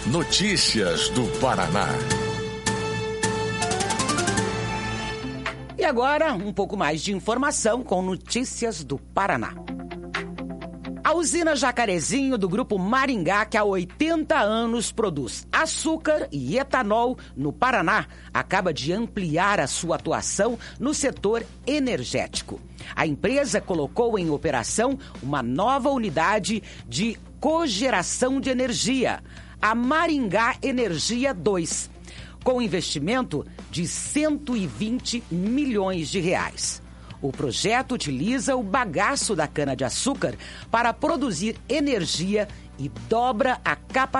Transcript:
Notícias do Paraná. E agora, um pouco mais de informação com Notícias do Paraná. A usina Jacarezinho do Grupo Maringá, que há 80 anos produz açúcar e etanol no Paraná, acaba de ampliar a sua atuação no setor energético. A empresa colocou em operação uma nova unidade de cogeração de energia, a Maringá Energia 2, com investimento de 120 milhões de reais. O projeto utiliza o bagaço da cana-de-açúcar para produzir energia e dobra a capacidade